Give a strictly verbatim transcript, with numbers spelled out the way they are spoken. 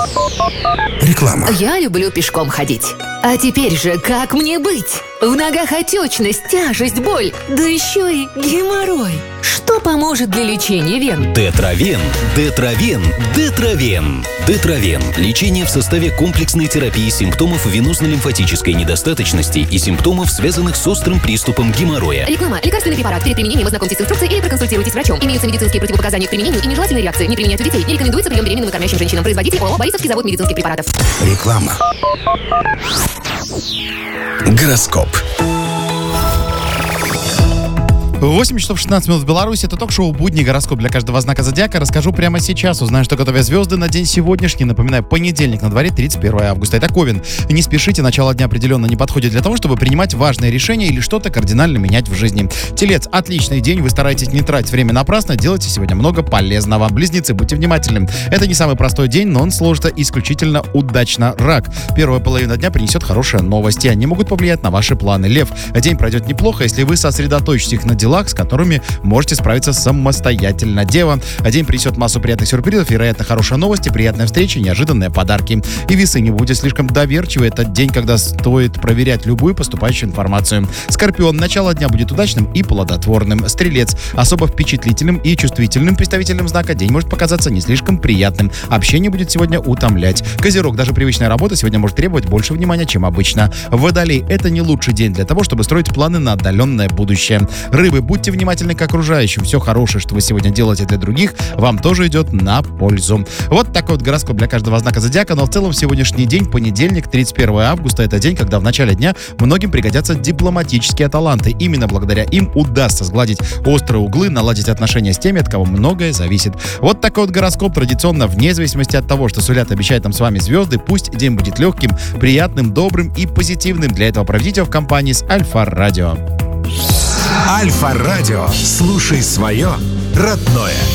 Реклама. Я люблю пешком ходить. А теперь же как мне быть? В ногах отечность, тяжесть, боль, да еще и геморрой. Что поможет для лечения вен? Детравен, Детравен, Детравен. Детравен. Лечение в составе комплексной терапии симптомов венозно-лимфатической недостаточности и симптомов, связанных с острым приступом геморроя. Реклама. Лекарственный препарат. Перед применением ознакомьтесь с инструкцией или проконсультируйтесь с врачом. Имеются медицинские противопоказания к применению и нежелательные реакции. Не применять у детей. Не рекомендуется прием беременным и кормящим женщинам. Производитель ООО «Борисовский завод медицинских препаратов». Реклама. Гороскоп. восемь часов шестнадцать минут в Беларуси. Это ток-шоу «Будни. Гороскоп» для каждого знака зодиака. Расскажу прямо сейчас. Узнаю, что готовят звезды на день сегодняшний. Напоминаю, понедельник, на дворе тридцать первое августа. Это Овен. Не спешите, начало дня определенно не подходит для того, чтобы принимать важные решения или что-то кардинально менять в жизни. Телец, отличный день. Вы стараетесь не тратить время напрасно. Делайте сегодня много полезного. Близнецы, будьте внимательны. Это не самый простой день, но он сложится исключительно удачно. Рак. Первая половина дня принесет хорошие новости. Они могут повлиять на ваши планы. Лев. День пройдет неплохо, если вы сосредоточитесь на делах, с которыми можете справиться самостоятельно. Дева. День принесет массу приятных сюрпризов, вероятно, хорошие новости, приятные встречи, неожиданные подарки. И весы, не будьте слишком доверчивы. Это день, когда стоит проверять любую поступающую информацию. Скорпион. Начало дня будет удачным и плодотворным. Стрелец. Особо впечатлительным и чувствительным представителем знака день может показаться не слишком приятным. Общение будет сегодня утомлять. Козерог. Даже привычная работа сегодня может требовать больше внимания, чем обычно. Водолей. Это не лучший день для того, чтобы строить планы на отдаленное будущее. Рыбы. Будьте внимательны к окружающим. Все хорошее, что вы сегодня делаете для других, вам тоже идет на пользу. Вот такой вот гороскоп для каждого знака зодиака. Но в целом сегодняшний день, понедельник, тридцать первое августа, это день, когда в начале дня многим пригодятся дипломатические таланты. Именно благодаря им удастся сгладить острые углы, наладить отношения с теми, от кого многое зависит. Вот такой вот гороскоп традиционно, вне зависимости от того, что сулят, обещают нам с вами звезды. Пусть день будет легким, приятным, добрым и позитивным. Для этого проведите его в компании с Альфа-Радио. Альфа-Радио. Слушай свое родное.